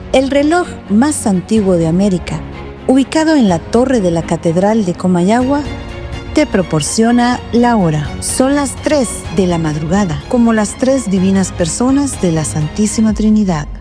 El reloj más antiguo de América, ubicado en la torre de la Catedral de Comayagua, te proporciona la hora. Son las 3 de la madrugada, como las 3 divinas personas de la Santísima Trinidad.